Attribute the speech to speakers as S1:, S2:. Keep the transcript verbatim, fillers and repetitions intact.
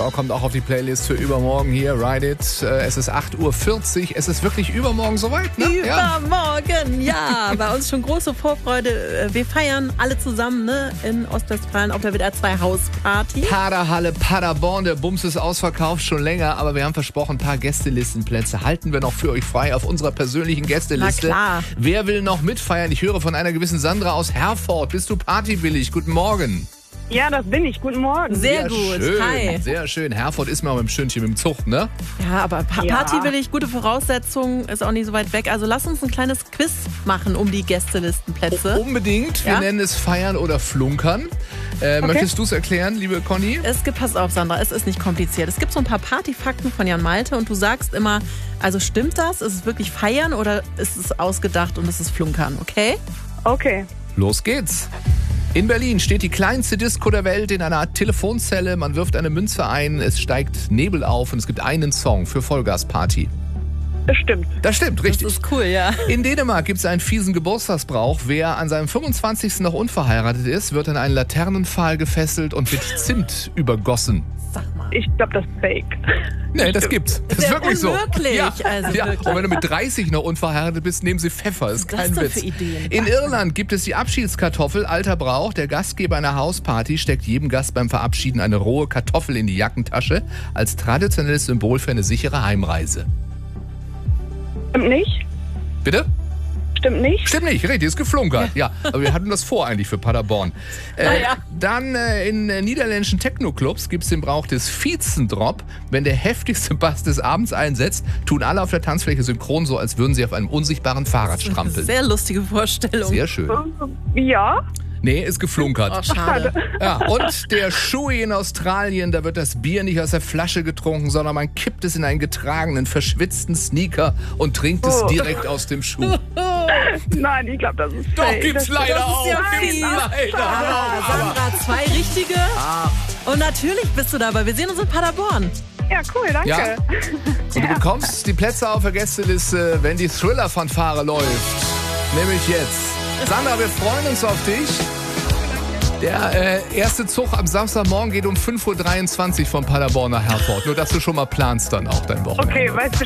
S1: Song kommt auch auf die Playlist für übermorgen hier. Ride It. Es ist acht Uhr vierzig. Es ist wirklich übermorgen soweit, ne?
S2: Übermorgen, ja. Bei uns schon große Vorfreude. Wir feiern alle zusammen, ne? In Ostwestfalen auf der W D R zwei Hausparty.
S1: Paderhalle, Paderborn. Der Bums ist ausverkauft schon länger, aber wir haben versprochen, ein paar Gästelistenplätze halten wir noch für euch frei auf unserer persönlichen Gästeliste.
S2: Na klar.
S1: Wer will noch mitfeiern? Ich höre von einer gewissen Sandra aus Herford. Bist du partywillig? Guten Morgen.
S3: Ja, das bin ich. Guten Morgen.
S2: Sehr, sehr gut.
S1: Schön,
S2: Hi.
S1: Sehr schön. Herford ist mal mit dem Stündchen mit dem Zug, ne?
S2: Ja, aber pa-
S3: Ja.
S2: Party will ich, gute Voraussetzungen, ist auch nicht so weit weg. Also lass uns ein kleines Quiz machen um die Gästelistenplätze.
S1: Unbedingt. Wir
S2: Ja?
S1: nennen es Feiern oder Flunkern. Äh,
S3: Okay.
S1: Möchtest du es erklären, liebe Conny?
S2: Es gibt, pass auf, Sandra, es ist nicht kompliziert. Es gibt so ein paar Partyfakten von Jan Malte und du sagst immer, also stimmt das? Ist es wirklich Feiern oder ist es ausgedacht und ist es Flunkern, okay?
S3: Okay.
S1: Los geht's. In Berlin steht die kleinste Disco der Welt in einer Art Telefonzelle. Man wirft eine Münze ein, es steigt Nebel auf und es gibt einen Song für Vollgasparty.
S3: Das stimmt.
S1: Das stimmt, richtig.
S2: Das ist cool, ja.
S1: In Dänemark gibt es einen fiesen Geburtstagsbrauch. Wer an seinem fünfundzwanzigsten noch unverheiratet ist, wird an einen Laternenpfahl gefesselt und mit Zimt übergossen.
S2: Sag mal.
S3: Ich glaube, das ist fake.
S1: Nee, das gibt's. Das ist
S2: Sehr
S1: wirklich so.
S2: unmöglich,
S1: Ja,
S2: also
S1: ja.
S2: wirklich.
S1: Und wenn du mit dreißig noch unverheiratet bist, nehmen sie Pfeffer. Das ist
S2: Was
S1: kein
S2: ist das
S1: Witz.
S2: für Ideen?
S1: In Irland gibt es die Abschiedskartoffel, alter Brauch. Der Gastgeber einer Hausparty steckt jedem Gast beim Verabschieden eine rohe Kartoffel in die Jackentasche als traditionelles Symbol für eine sichere Heimreise.
S3: Stimmt nicht?
S1: Bitte?
S3: Stimmt nicht?
S1: Stimmt nicht, richtig, ist geflunkert. Ja, aber wir hatten das vor eigentlich für Paderborn. Äh,
S2: Naja.
S1: Dann äh, in äh, niederländischen Techno-Clubs gibt es den Brauch des Viezendrop. Wenn der heftigste Bass des Abends einsetzt, tun alle auf der Tanzfläche synchron so, als würden sie auf einem unsichtbaren Fahrrad strampeln.
S2: Sehr lustige Vorstellung.
S1: Sehr schön.
S3: Ja.
S1: Nee, ist geflunkert.
S2: Oh, schade.
S1: Ja, und der Shui in Australien, da wird das Bier nicht aus der Flasche getrunken, sondern man kippt es in einen getragenen, verschwitzten Sneaker und trinkt es
S3: Oh.
S1: direkt aus dem Schuh.
S3: Nein, ich glaube, das ist
S1: Doch,
S3: fake.
S1: gibt's
S3: das,
S1: leider
S2: das ist
S1: auch.
S2: ja
S1: Gibt's
S2: fies.
S1: leider
S2: Ah,
S1: auch. Aber
S2: Sandra, zwei richtige. Und natürlich bist du dabei. Wir sehen uns in Paderborn.
S3: Ja, cool, danke.
S1: Ja. Und du bekommst die Plätze auf der Gästeliste, wenn die Thriller-Fanfare läuft. Nämlich jetzt. Sandra, wir freuen uns auf dich. Der äh, erste Zug am Samstagmorgen geht um fünf Uhr dreiundzwanzig von Paderborn nach Herford. Nur, dass du schon mal planst dann auch dein Wochenende.
S3: Okay, weißt du